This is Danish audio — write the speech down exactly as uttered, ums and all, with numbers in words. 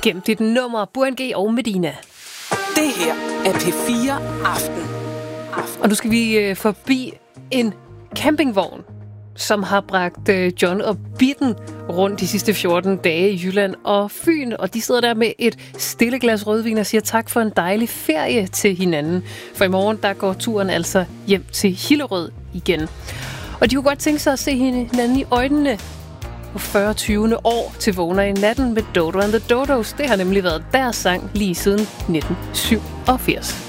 gennem dit nummer, Burhan G og Medina. Det her er P fire Aften. Aften. Og nu skal vi øh, forbi en campingvogn, som har bragt øh, John og Bitten rundt de sidste fjorten dage i Jylland og Fyn. Og de sidder der med et stille glas rødvin og siger tak for en dejlig ferie til hinanden. For i morgen, der går turen altså hjem til Hillerød igen. Og de kunne godt tænke sig at se hinanden i øjnene på fyrre tyvende år til Vågner i natten med Dodo and the Dodos. Det har nemlig været deres sang lige siden nitten syvogfirs.